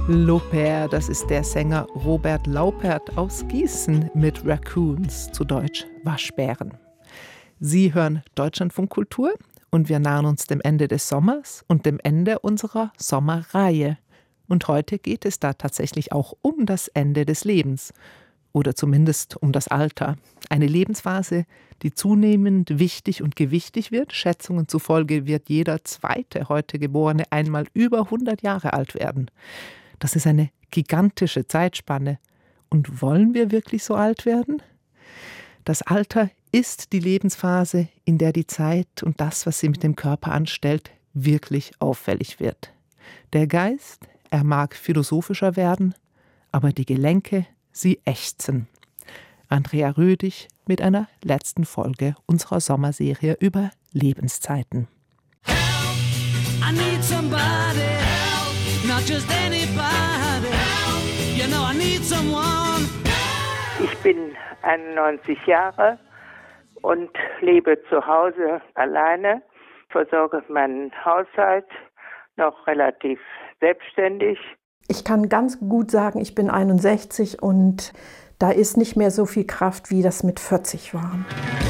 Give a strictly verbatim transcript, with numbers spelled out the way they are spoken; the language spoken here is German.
Lauper, das ist der Sänger Robert Laupert aus Gießen mit Raccoons, zu Deutsch Waschbären. Sie hören Deutschlandfunk Kultur und wir nahen uns dem Ende des Sommers und dem Ende unserer Sommerreihe. Und heute geht es da tatsächlich auch um das Ende des Lebens oder zumindest um das Alter. Eine Lebensphase, die zunehmend wichtig und gewichtig wird. Schätzungen zufolge wird jeder zweite heute Geborene einmal über hundert Jahre alt werden. Das ist eine gigantische Zeitspanne. Und wollen wir wirklich so alt werden? Das Alter ist die Lebensphase, in der die Zeit und das, was sie mit dem Körper anstellt, wirklich auffällig wird. Der Geist, er mag philosophischer werden, aber die Gelenke, sie ächzen. Andrea Rödig mit einer letzten Folge unserer Sommerserie über Lebenszeiten. Help, I need somebody, help, not just anybody, help, you know I need someone. Ich bin einundneunzig Jahre und lebe zu Hause alleine, versorge meinen Haushalt noch relativ selbstständig. Ich kann ganz gut sagen, ich bin einundsechzig und da ist nicht mehr so viel Kraft, wie das mit vierzig war.